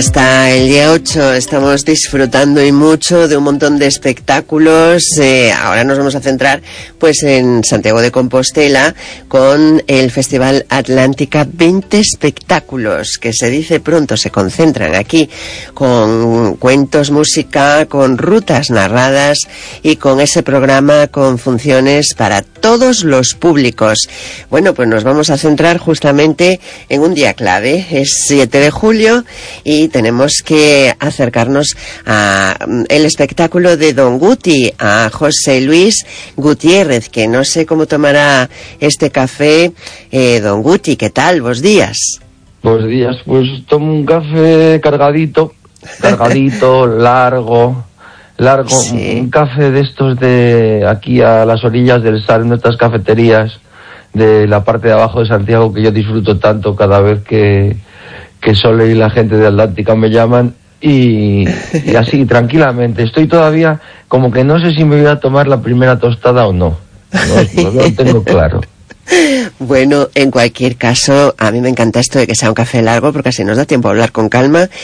Hasta el día 8 estamos disfrutando y mucho de un montón de espectáculos. Ahora nos vamos a centrar pues en Santiago de Compostela con el Festival Atlántica. 20 espectáculos que se dice pronto se concentran aquí, con cuentos, música, con rutas narradas y con ese programa con funciones para todos los públicos. Bueno, pues nos vamos a centrar justamente en un día clave. Es 7 de julio y tenemos que acercarnos a el espectáculo de Don Guti, a José Luis Gutiérrez, que no sé cómo tomará este café. Don Guti, ¿qué tal? Buenos días. Buenos días, pues tomo un café cargadito, largo, sí. Un café de estos de aquí a las orillas del Sar, en nuestras cafeterías de la parte de abajo de Santiago, que yo disfruto tanto cada vez que Sole y la gente de Atlántica me llaman, y así tranquilamente. Estoy todavía como que no sé si me voy a tomar la primera tostada o no lo tengo claro. Bueno, en cualquier caso, a mí me encanta esto de que sea un café largo, porque así nos da tiempo a hablar con calma